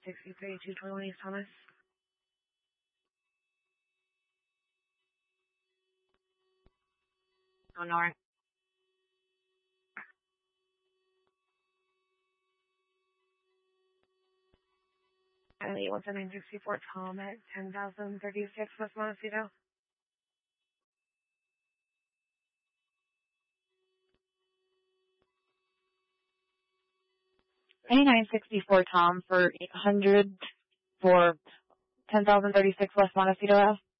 63, 221 East Thomas. Oh, north. 17964 Tom at 10,036 West Montecito. 8964 Tom for 800 for 10,036 West Montecito Ave.